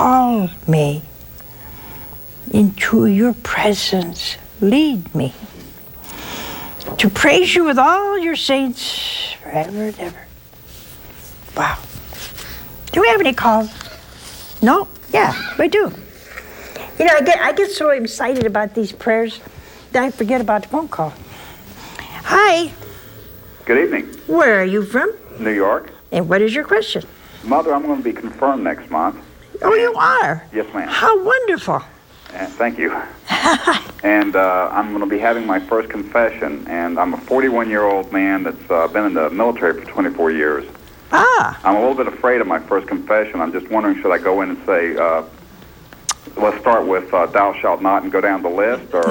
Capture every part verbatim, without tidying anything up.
call me into your presence. Lead me to praise you with all your saints forever and ever. Wow. Do we have any calls? No? Yeah, we do. You know, I get I get so excited about these prayers that I forget about the phone call. Hi. Good evening. Where are you from? New York. And what is your question? Mother, I'm going to be confirmed next month. Oh, you are? Yes, ma'am. How wonderful. And thank you. And uh, I'm going to be having my first confession, and I'm a forty-one-year-old man that's uh, been in the military for twenty-four years. Ah. I'm a little bit afraid of my first confession. I'm just wondering, should I go in and say, uh, let's start with uh, thou shalt not and go down the list, or...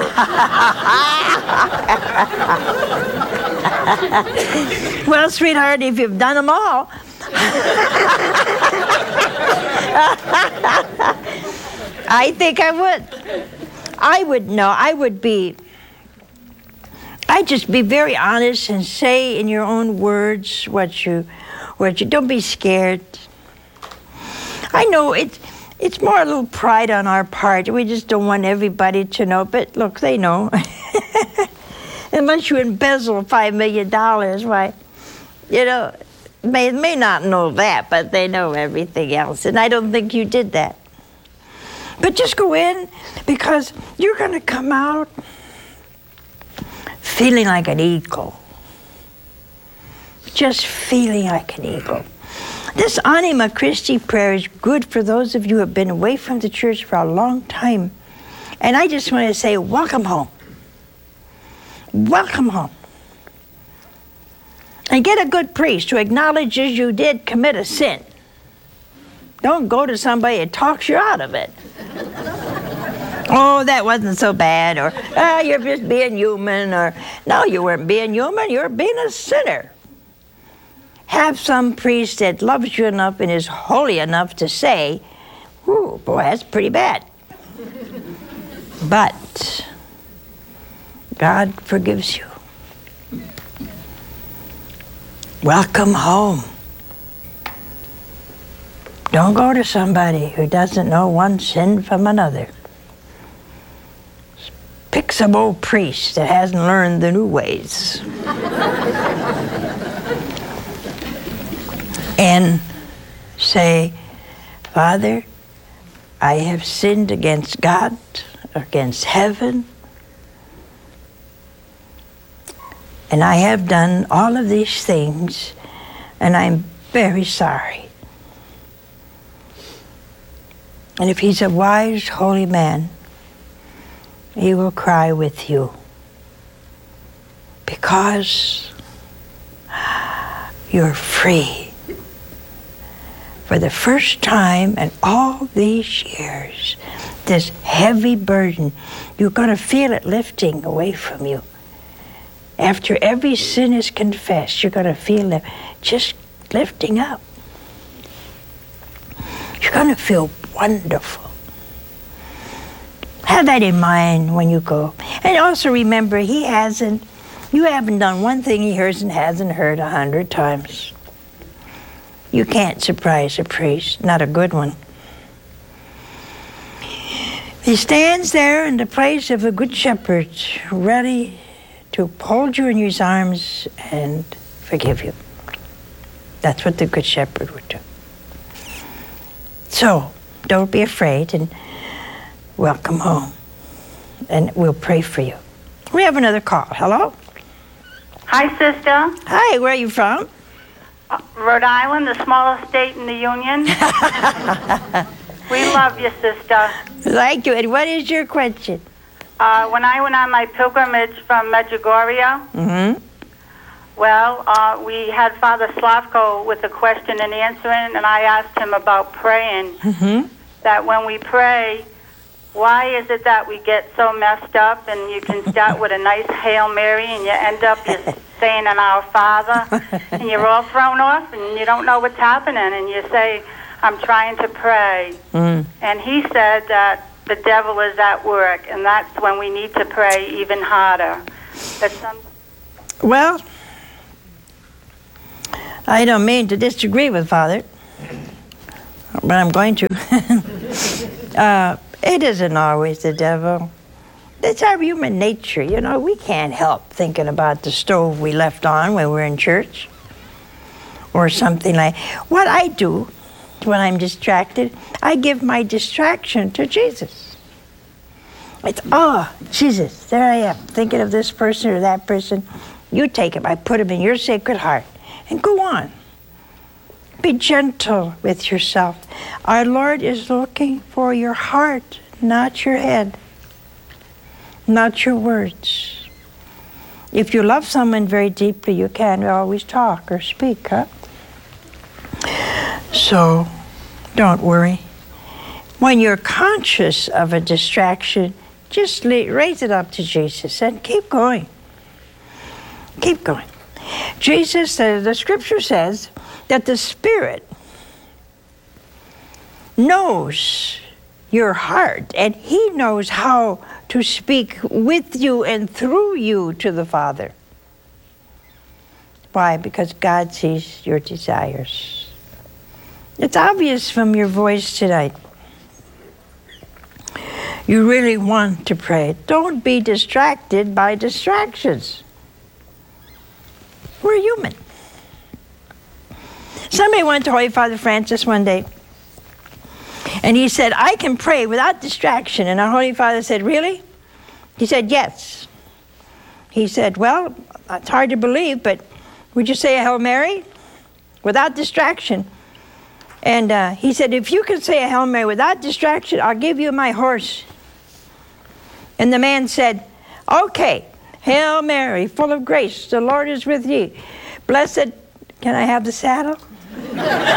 Well, sweetheart, if you've done them all... I think I would. I would know. I would be... I'd just be very honest and say in your own words what you... What you don't be scared. I know it's... It's more a little pride on our part. We just don't want everybody to know. But look, they know. Unless you embezzle five million dollars, why, you know, may may not know that, but they know everything else. And I don't think you did that. But just go in, because you're going to come out feeling like an eagle. Just feeling like an eagle. This Anima Christi prayer is good for those of you who have been away from the church for a long time. And I just want to say, welcome home. Welcome home. And get a good priest who acknowledges you did commit a sin. Don't go to somebody that talks you out of it. Oh, that wasn't so bad, or ah, you're just being human, or no, you weren't being human, you were being a sinner. Have some priest that loves you enough and is holy enough to say, "Ooh, boy, that's pretty bad." But God forgives you. Welcome home. Don't go to somebody who doesn't know one sin from another. Pick some old priest that hasn't learned the new ways. And say, Father, I have sinned against God, against heaven, and I have done all of these things, and I'm very sorry. And if he's a wise, holy man, he will cry with you, because you're free. For the first time in all these years, this heavy burden, you're going to feel it lifting away from you. After every sin is confessed, you're going to feel it just lifting up. You're going to feel wonderful. Have that in mind when you go. And also remember, he hasn't, you haven't done one thing he hasn't, hasn't heard a hundred times. You can't surprise a priest, not a good one. He stands there in the place of a good shepherd, ready to hold you in his arms and forgive you. That's what the good shepherd would do. So, don't be afraid, and welcome home. And we'll pray for you. We have another call. Hello? Hi, sister. Hi, where are you from? Uh, Rhode Island, the smallest state in the Union. We love you, sister. Thank you. And what is your question? Uh, when I went on my pilgrimage from Medjugorje, Mm-hmm. well, uh, we had Father Slavko with a question and answering, and I asked him about praying. Mm-hmm. That when we pray, why is it that we get so messed up, and you can start with a nice Hail Mary, and you end up just saying an Our Father, and you're all thrown off, and you don't know what's happening, and you say, I'm trying to pray. Mm. And he said that the devil is at work, and that's when we need to pray even harder. That some... Well, I don't mean to disagree with Father, but I'm going to. Uh, it isn't always the devil. It's our human nature. You know, we can't help thinking about the stove we left on when we're in church or something like. What I do when I'm distracted, I give my distraction to Jesus. It's, oh, Jesus, there I am, thinking of this person or that person. You take him. I put him in your sacred heart. And go on. Be gentle with yourself. Our Lord is looking for your heart, not your head, not your words. If you love someone very deeply, you can't always talk or speak, huh? So, don't worry. When you're conscious of a distraction, just raise it up to Jesus and keep going. Keep going. Jesus, uh, the scripture says that the Spirit knows your heart, and He knows how to speak with you and through you to the Father. Why? Because God sees your desires. It's obvious from your voice tonight. You really want to pray. Don't be distracted by distractions. We're human. Somebody went to Holy Father Francis one day, and he said, I can pray without distraction. And our Holy Father said, really? He said, yes. He said, well, it's hard to believe, but would you say a Hail Mary without distraction? And uh, he said, if you can say a Hail Mary without distraction, I'll give you my horse. And the man said, okay, Hail Mary, full of grace, the Lord is with thee. Blessed, can I have the saddle?